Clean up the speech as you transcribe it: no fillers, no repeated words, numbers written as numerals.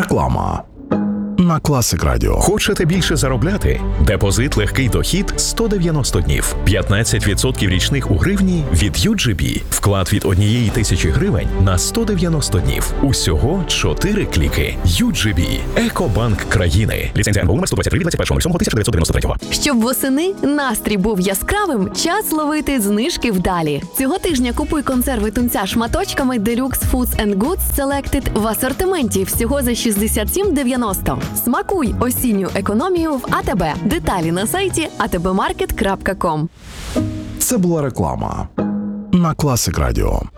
Реклама на Classic Radio. Хочете більше заробляти? Депозит легкий дохід 190 днів. 15% річних у гривні від UGB. Вклад від 1000 гривень на 190 днів. Усього 4 кліки. UGB. Екобанк країни. Ліцензія НБУ номер 123 від 21.07.1993. Щоб восени настрій був яскравим, час ловити знижки вдалі. Цього тижня купуй консерви тунця шматочками Deluxe Foods and Goods Selected в асортименті всього за 67,90. Смакуй осінню економію в АТБ. Деталі на сайті atbmarket.com. Це була реклама на Classic Radio.